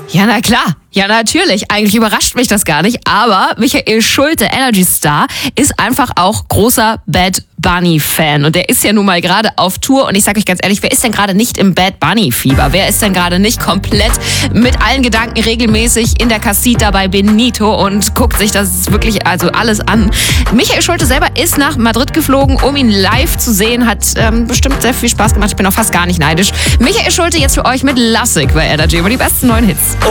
Ja, na klar. Ja, natürlich. Eigentlich überrascht mich das gar nicht. Aber Michael Schulte, Energy Star, ist einfach auch großer Bad Bunny-Fan. Und der ist ja nun mal gerade auf Tour. Und ich sage euch ganz ehrlich, wer ist denn gerade nicht im Bad Bunny-Fieber? Wer ist denn gerade nicht komplett mit allen Gedanken regelmäßig in der Casita bei Benito und guckt sich das wirklich also alles an? Michael Schulte selber ist nach Madrid geflogen, um ihn live zu sehen. Hat bestimmt sehr viel Spaß gemacht. Ich bin auch fast gar nicht neidisch. Michael Schulte jetzt für euch mit Lassig bei Energy über die besten neuen Hits.